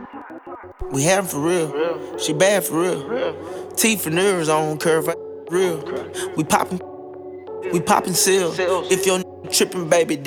We having for real. She bad for real. Teeth and nerves on curve, real. We poppin' seals. If your trippin', baby.